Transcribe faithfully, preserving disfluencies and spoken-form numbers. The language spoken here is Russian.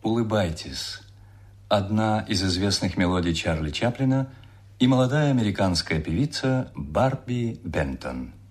«Улыбайтесь» – одна из известных мелодий Чарли Чаплина и молодая американская певица Барби Бентон.